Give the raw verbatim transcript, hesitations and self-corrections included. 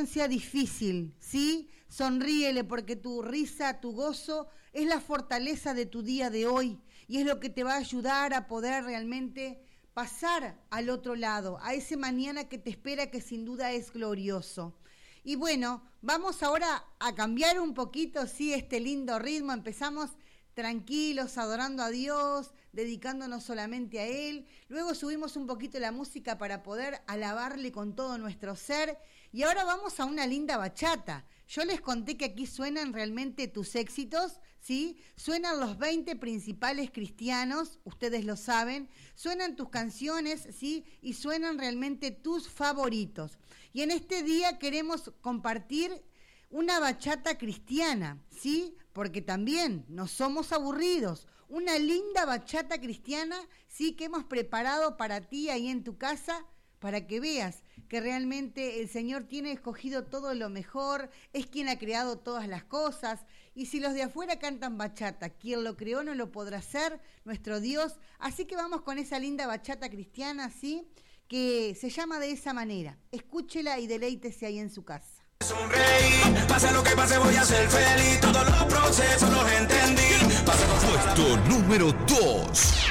situación sea difícil, ¿sí? Sonríele porque tu risa, tu gozo es la fortaleza de tu día de hoy y es lo que te va a ayudar a poder realmente pasar al otro lado, a ese mañana que te espera, que sin duda es glorioso. Y bueno, vamos ahora a cambiar un poquito, sí, este lindo ritmo. Empezamos tranquilos, adorando a Dios, dedicándonos solamente a Él. Luego subimos un poquito la música para poder alabarle con todo nuestro ser. Y ahora vamos a una linda bachata. Yo les conté que aquí suenan realmente tus éxitos, ¿sí? Suenan los veinte principales cristianos, ustedes lo saben. Suenan tus canciones, ¿sí? Y suenan realmente tus favoritos. Y en este día queremos compartir una bachata cristiana, ¿sí? Porque también no somos aburridos. Una linda bachata cristiana, ¿sí? Que hemos preparado para ti ahí en tu casa, para que veas que realmente el Señor tiene escogido todo lo mejor, es quien ha creado todas las cosas. Y si los de afuera cantan bachata, quien lo creó no lo podrá hacer, nuestro Dios. Así que vamos con esa linda bachata cristiana, ¿sí? Que se llama de esa manera. Escúchela y deleítese ahí en su casa. Sonreír, pase lo que pase voy a ser feliz, todos los procesos los entendí. Pase con puesto número dos.